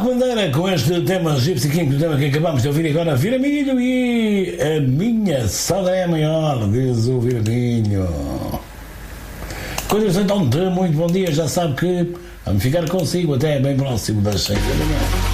bandeira com este tema Gypsy King, o tema que acabamos de ouvir agora, Viraminho, e a minha saudade é maior, diz o Viraminho. Coisas então de muito bom dia, já sabe que vamos ficar consigo até bem próximo das 6 da manhã.